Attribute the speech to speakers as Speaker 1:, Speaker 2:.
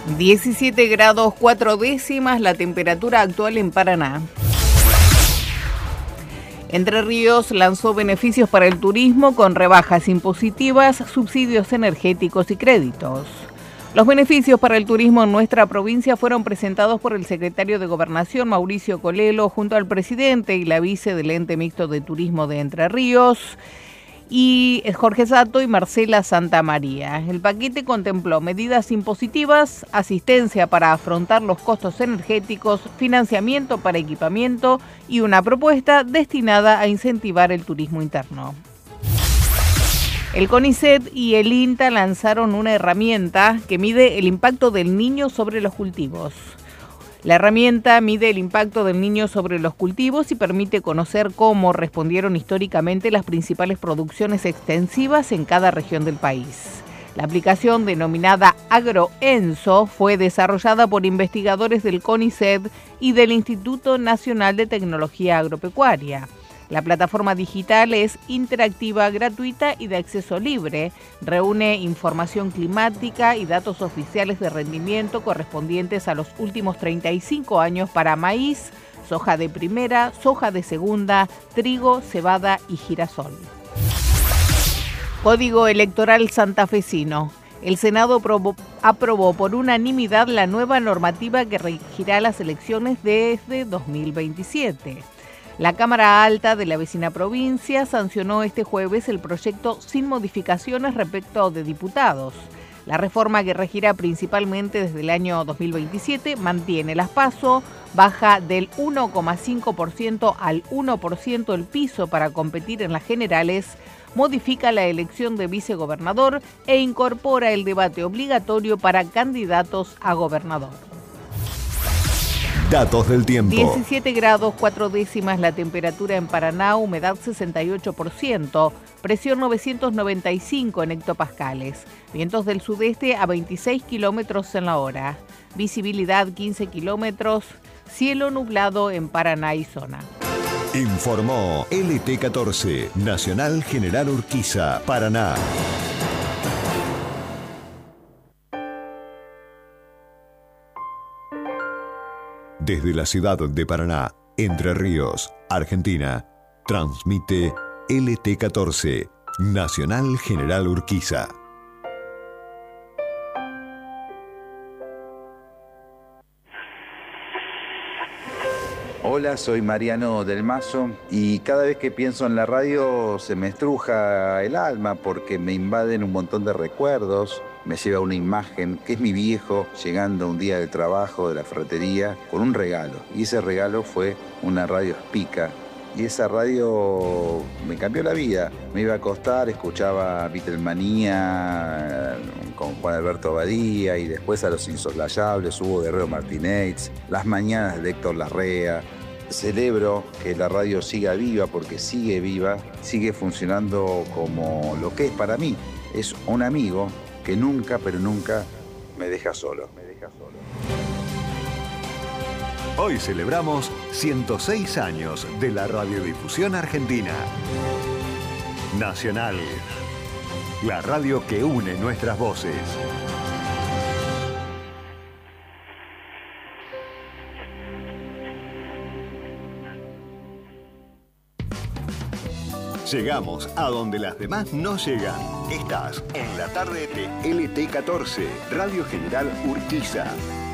Speaker 1: 17 grados 4 décimas la temperatura actual en Paraná. Entre Ríos lanzó beneficios para el turismo con rebajas impositivas, subsidios energéticos y créditos. Los beneficios para el turismo en nuestra provincia fueron presentados por el secretario de Gobernación, Mauricio Colelo, junto al presidente y la vice del Ente Mixto de Turismo de Entre Ríos, y Jorge Sato y Marcela Santamaría. El paquete contempló medidas impositivas, asistencia para afrontar los costos energéticos, financiamiento para equipamiento y una propuesta destinada a incentivar el turismo interno. El CONICET y el INTA lanzaron una herramienta que mide el impacto del niño sobre los cultivos. La herramienta mide el impacto del niño sobre los cultivos y permite conocer cómo respondieron históricamente las principales producciones extensivas en cada región del país. La aplicación, denominada AgroEnso, fue desarrollada por investigadores del CONICET y del Instituto Nacional de Tecnología Agropecuaria. La plataforma digital es interactiva, gratuita y de acceso libre. Reúne información climática y datos oficiales de rendimiento correspondientes a los últimos 35 años para maíz, soja de primera, soja de segunda, trigo, cebada y girasol. Código Electoral santafesino. El Senado aprobó por unanimidad la nueva normativa que regirá las elecciones desde 2027. La Cámara Alta de la vecina provincia sancionó este jueves el proyecto sin modificaciones respecto de diputados. La reforma, que regirá principalmente desde el año 2027, mantiene las PASO, baja del 1,5% al 1% el piso para competir en las generales, modifica la elección de vicegobernador e incorpora el debate obligatorio para candidatos a gobernador.
Speaker 2: Datos del tiempo.
Speaker 1: 17 grados 4 décimas la temperatura en Paraná, humedad 68%, presión 995 en hectopascales, vientos del sudeste a 26 kilómetros en la hora, visibilidad 15 kilómetros, cielo nublado en Paraná y zona.
Speaker 2: Informó LT14, Nacional General Urquiza, Paraná. Desde la ciudad de Paraná, Entre Ríos, Argentina, transmite LT14, Nacional General Urquiza.
Speaker 3: Hola, soy Mariano del Mazo y cada vez que pienso en la radio se me estruja el alma porque me invaden un montón de recuerdos. Me lleva una imagen que es mi viejo llegando un día del trabajo, de la ferretería, con un regalo. Y ese regalo fue una radio Spica. Y esa radio me cambió la vida. Me iba a acostar, escuchaba Beatlemanía con Juan Alberto Badía y después a Los Insoslayables, Hugo Guerrero Martínez, Las Mañanas de Héctor Larrea. Celebro que la radio siga viva porque sigue viva, sigue funcionando como lo que es para mí. Es un amigo que nunca, pero nunca me deja solo.
Speaker 2: Hoy celebramos 106 años de la radiodifusión argentina. Nacional, la radio que une nuestras voces. Llegamos a donde las demás no llegan. Estás en la tarde de LT14, Radio General Urquiza.